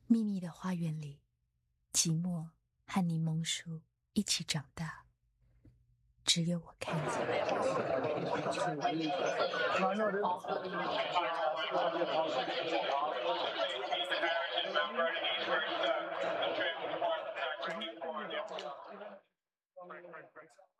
秘密的花园里，寂寞和柠檬树一起长大，只有我看见。